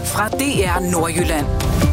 fra DR Nordjylland.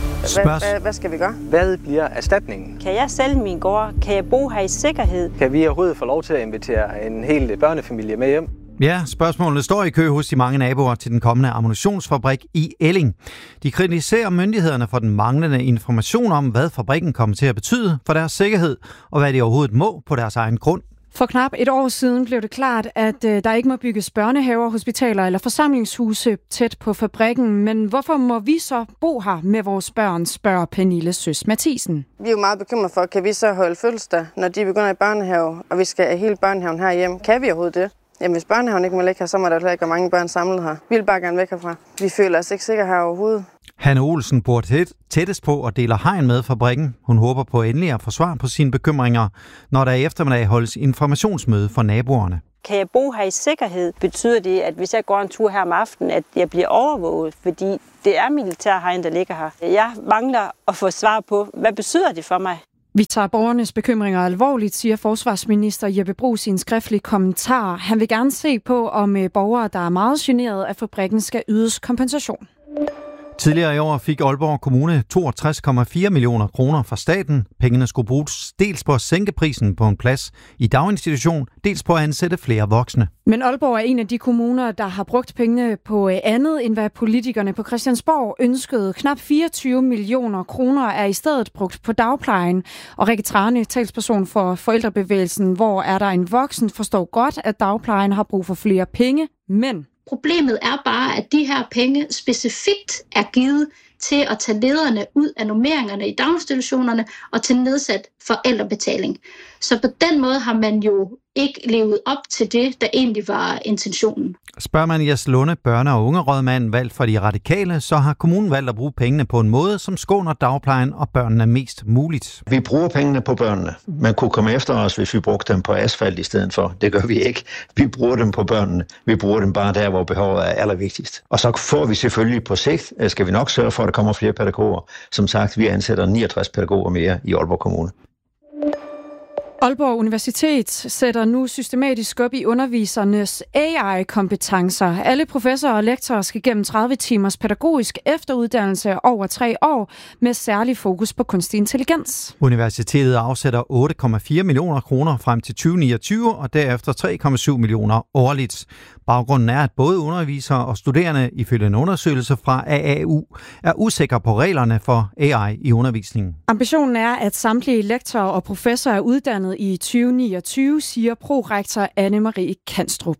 Hvad skal vi gøre? Hvad bliver erstatningen? Kan jeg sælge min gård? Kan jeg bo her i sikkerhed? Kan vi overhovedet få lov til at invitere en hel børnefamilie med hjem? Ja, spørgsmålene står i kø hos de mange naboer til den kommende ammunitionsfabrik i Elling. De kritiserer myndighederne for den manglende information om, hvad fabrikken kommer til at betyde for deres sikkerhed, og hvad de overhovedet må på deres egen grund. For knap et år siden blev det klart, at der ikke må bygges børnehaver, hospitaler eller forsamlingshuse tæt på fabrikken. Men hvorfor må vi så bo her med vores børn, spørger Pernille Søs Mathisen. Vi er jo meget bekymrede for, kan vi så holde fødselsdag, når de begynder i børnehave, og vi skal have hele børnehaven herhjemme? Kan vi overhovedet det? Jamen, hvis børnehaven ikke må ligge her, så må der jo ikke være mange børn samlet her. Vi vil bare gerne væk herfra. Vi føler os ikke sikre her overhovedet. Hanne Olsen bor tættest på og deler hegn med fabrikken. Hun håber på endelig at få svar på sine bekymringer, når der i eftermiddag holdes informationsmøde for naboerne. Kan jeg bo her i sikkerhed? Betyder det, at hvis jeg går en tur her om aftenen, at jeg bliver overvåget? Fordi det er militærhegn, der ligger her. Jeg mangler at få svar på, hvad betyder det for mig? Vi tager borgernes bekymringer alvorligt, siger forsvarsminister Jeppe Bruus i en skriftlig kommentar. Han vil gerne se på, om borgere, der er meget generet af fabrikken, skal ydes kompensation. Tidligere i år fik Aalborg Kommune 62,4 millioner kroner fra staten. Pengene skulle bruges dels på at sænke prisen på en plads i daginstitution, dels på at ansætte flere voksne. Men Aalborg er en af de kommuner, der har brugt pengene på andet, end hvad politikerne på Christiansborg ønskede. Knap 24 millioner kroner er i stedet brugt på dagplejen. Og Rikke Trane, talsperson for forældrebevægelsen, hvor er der en voksen, forstår godt, at dagplejen har brug for flere penge, men problemet er bare, at de her penge specifikt er givet til at tage lederne ud af normeringerne i daginstitutionerne og til nedsat forældrebetaling. Så på den måde har man jo ikke levet op til det, der egentlig var intentionen. Spørger man Jes Lunde, børne- og ungerådmand valgt for de radikale, så har kommunen valgt at bruge pengene på en måde, som skåner dagplejen og børnene mest muligt. Vi bruger pengene på børnene. Man kunne komme efter os, hvis vi brugte dem på asfalt i stedet for. Det gør vi ikke. Vi bruger dem på børnene. Vi bruger dem bare der, hvor behovet er allervigtigst. Og så får vi selvfølgelig på sigt, skal vi nok sørge for, at der kommer flere pædagoger. Som sagt, vi ansætter 69 pædagoger mere i Aalborg Kommune. Aalborg Universitet sætter nu systematisk op i undervisernes AI-kompetencer. Alle professorer og lektorer skal gennem 30 timers pædagogisk efteruddannelse over 3 år med særlig fokus på kunstig intelligens. Universitetet afsætter 8,4 millioner kroner frem til 2029 og derefter 3,7 millioner årligt. Baggrunden er, at både undervisere og studerende ifølge en undersøgelse fra AAU er usikre på reglerne for AI i undervisningen. Ambitionen er, at samtlige lektorer og professorer er uddannet i 2029, siger prorektor Anne-Marie Kanstrup.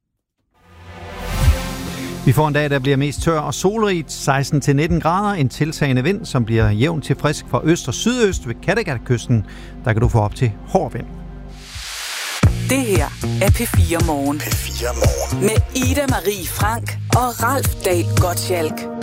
Vi får en dag, der bliver mest tør og solrigt, 16-19 grader, en tiltagende vind, som bliver jævnt til frisk fra øst og sydøst ved Kattegatkysten. Der kan du få op til hård vind. Det her er P4 Morgen. P4 Morgen. Med Ida Marie Frank og Ralf Dahl Gottschalk.